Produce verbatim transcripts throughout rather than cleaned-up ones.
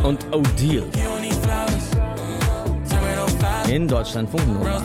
und O'Deal. In Deutschlandfunk Nova.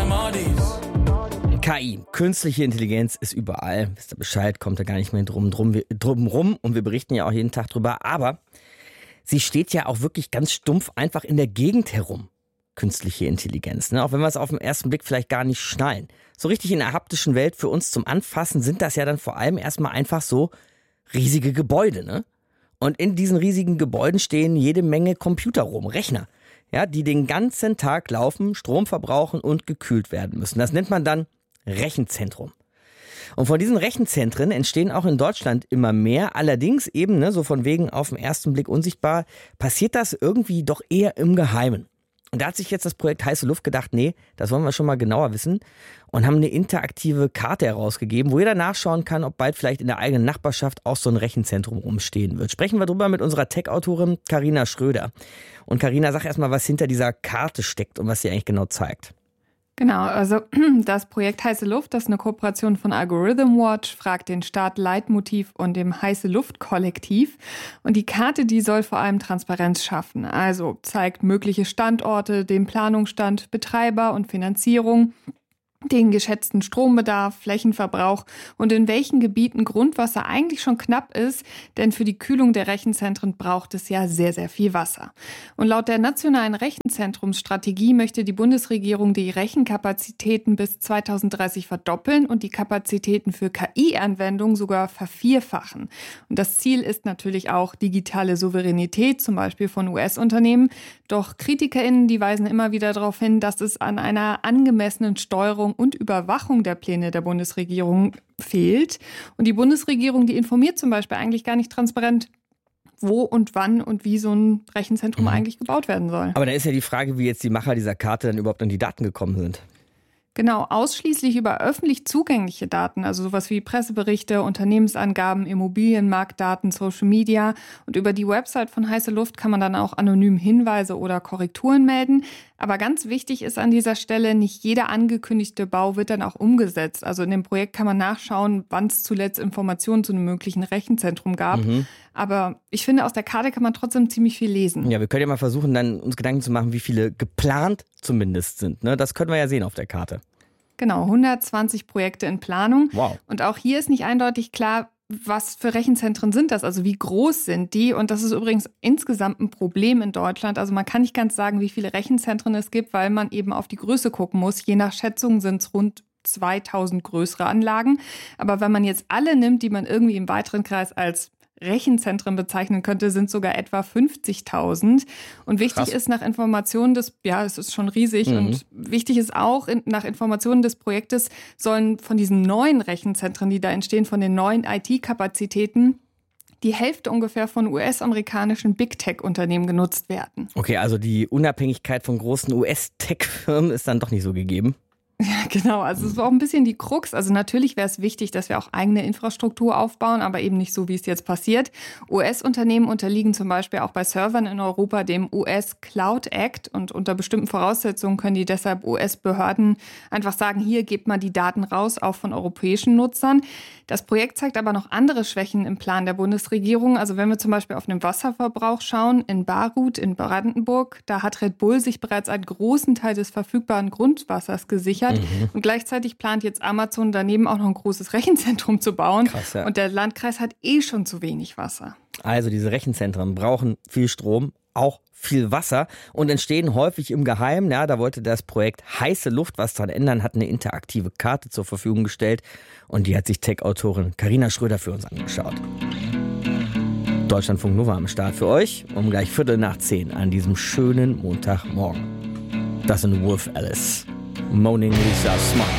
K I, künstliche Intelligenz ist überall. Wisst ihr Bescheid, kommt da gar nicht mehr drum, drum, drum rum. Und wir berichten ja auch jeden Tag drüber. Aber sie steht ja auch wirklich ganz stumpf einfach in der Gegend herum. Künstliche Intelligenz, ne? Auch wenn wir es auf den ersten Blick vielleicht gar nicht schnallen. So richtig in der haptischen Welt für uns zum Anfassen sind das ja dann vor allem erstmal einfach so riesige Gebäude, ne? Und in diesen riesigen Gebäuden stehen jede Menge Computer rum, Rechner, ja, die den ganzen Tag laufen, Strom verbrauchen und gekühlt werden müssen. Das nennt man dann Rechenzentrum. Und von diesen Rechenzentren entstehen auch in Deutschland immer mehr. Allerdings eben, ne, so von wegen auf den ersten Blick unsichtbar, passiert das irgendwie doch eher im Geheimen. Und da hat sich jetzt das Projekt Heiße Luft gedacht, nee, das wollen wir schon mal genauer wissen und haben eine interaktive Karte herausgegeben, wo jeder nachschauen kann, ob bald vielleicht in der eigenen Nachbarschaft auch so ein Rechenzentrum rumstehen wird. Sprechen wir drüber mit unserer Tech-Autorin Carina Schröder. Und Carina, sag erst mal, was hinter dieser Karte steckt und was sie eigentlich genau zeigt. Genau, also das Projekt Heiße Luft, das ist eine Kooperation von Algorithm Watch, Frag den Staat, Leitmotiv und dem Heiße Luft Kollektiv. Und die Karte, die soll vor allem Transparenz schaffen. Also zeigt mögliche Standorte, den Planungsstand, Betreiber und Finanzierung, den geschätzten Strombedarf, Flächenverbrauch und in welchen Gebieten Grundwasser eigentlich schon knapp ist, denn für die Kühlung der Rechenzentren braucht es ja sehr, sehr viel Wasser. Und laut der nationalen Rechenzentrumsstrategie möchte die Bundesregierung die Rechenkapazitäten bis zweitausenddreißig verdoppeln und die Kapazitäten für K I-Anwendungen sogar vervierfachen. Und das Ziel ist natürlich auch digitale Souveränität, zum Beispiel von U S-Unternehmen. Doch KritikerInnen, die weisen immer wieder darauf hin, dass es an einer angemessenen Steuerung und Überwachung der Pläne der Bundesregierung fehlt. Und die Bundesregierung, die informiert zum Beispiel eigentlich gar nicht transparent, wo und wann und wie so ein Rechenzentrum mhm. eigentlich gebaut werden soll. Aber da ist ja die Frage, wie jetzt die Macher dieser Karte dann überhaupt an die Daten gekommen sind. Genau, ausschließlich über öffentlich zugängliche Daten, also sowas wie Presseberichte, Unternehmensangaben, Immobilienmarktdaten, Social Media. Und über die Website von Heiße Luft kann man dann auch anonym Hinweise oder Korrekturen melden. Aber ganz wichtig ist an dieser Stelle, nicht jeder angekündigte Bau wird dann auch umgesetzt. Also in dem Projekt kann man nachschauen, wann es zuletzt Informationen zu einem möglichen Rechenzentrum gab. Mhm. Aber ich finde, aus der Karte kann man trotzdem ziemlich viel lesen. Ja, wir können ja mal versuchen, dann uns Gedanken zu machen, wie viele geplant zumindest sind. Ne? Das können wir ja sehen auf der Karte. Genau, hundertzwanzig Projekte in Planung. Wow. Und auch hier ist nicht eindeutig klar, was für Rechenzentren sind das, also wie groß sind die? Und das ist übrigens insgesamt ein Problem in Deutschland. Also man kann nicht ganz sagen, wie viele Rechenzentren es gibt, weil man eben auf die Größe gucken muss. Je nach Schätzung sind es rund zweitausend größere Anlagen. Aber wenn man jetzt alle nimmt, die man irgendwie im weiteren Kreis als Rechenzentren bezeichnen könnte, sind sogar etwa fünfzigtausend. Und wichtig Krass. ist nach Informationen des, ja, es ist schon riesig, mhm. und wichtig ist auch, in, nach Informationen des Projektes sollen von diesen neuen Rechenzentren, die da entstehen, von den neuen I T-Kapazitäten, die Hälfte ungefähr von U S-amerikanischen Big-Tech-Unternehmen genutzt werden. Okay, also die Unabhängigkeit von großen U S-Tech-Firmen ist dann doch nicht so gegeben. Ja, genau. Also es war auch ein bisschen die Krux. Also natürlich wäre es wichtig, dass wir auch eigene Infrastruktur aufbauen, aber eben nicht so, wie es jetzt passiert. U S-Unternehmen unterliegen zum Beispiel auch bei Servern in Europa dem U S Cloud Act und unter bestimmten Voraussetzungen können die deshalb U S-Behörden einfach sagen, hier gebt mal die Daten raus, auch von europäischen Nutzern. Das Projekt zeigt aber noch andere Schwächen im Plan der Bundesregierung. Also wenn wir zum Beispiel auf den Wasserverbrauch schauen, in Baruth in Brandenburg, da hat Red Bull sich bereits einen großen Teil des verfügbaren Grundwassers gesichert. Mhm. Und gleichzeitig plant jetzt Amazon daneben auch noch ein großes Rechenzentrum zu bauen. Krass, ja. Und der Landkreis hat eh schon zu wenig Wasser. Also diese Rechenzentren brauchen viel Strom, auch viel Wasser und entstehen häufig im Geheimen. Ja, da wollte das Projekt Heiße Luft was dran ändern, hat eine interaktive Karte zur Verfügung gestellt und die hat sich Tech-Autorin Carina Schröder für uns angeschaut. Deutschlandfunk Nova am Start für euch um gleich Viertel nach zehn an diesem schönen Montagmorgen. Das sind Wolf Alice. Moaning Lisa Smart.